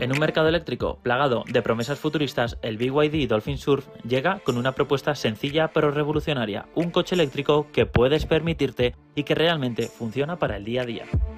En un mercado eléctrico plagado de promesas futuristas, el BYD Dolphin Surf llega con una propuesta sencilla pero revolucionaria, un coche eléctrico que puedes permitirte y que realmente funciona para el día a día.